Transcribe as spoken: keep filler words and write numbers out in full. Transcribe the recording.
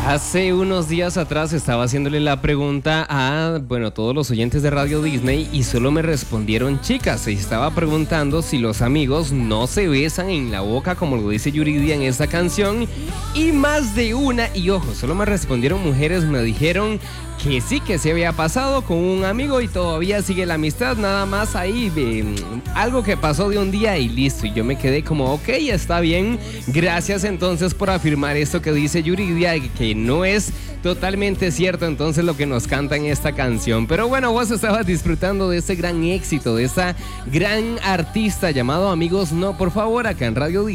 Hace unos días atrás estaba haciéndole la pregunta a, bueno, todos los oyentes de Radio Disney y solo me respondieron chicas. Y estaba preguntando si los amigos no se besan en la boca como lo dice Yuridia en esta canción. Y más de una, y ojo, solo me respondieron mujeres, me dijeron que sí, que se había pasado con un amigo y todavía sigue la amistad, nada más ahí, eh, algo que pasó de un día y listo. Y yo me quedé como, ok, está bien, gracias entonces por afirmar esto que dice Yuridia, que no es totalmente cierto entonces lo que nos canta en esta canción. Pero bueno, vos estabas disfrutando de este gran éxito, de esta gran artista llamado Amigos No, por favor, acá en Radio Disney.